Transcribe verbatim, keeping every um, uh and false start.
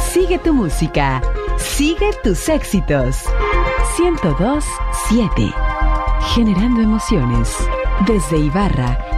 Sigue tu música. Sigue tus éxitos. ciento dos punto siete. Generando emociones. Desde Ibarra,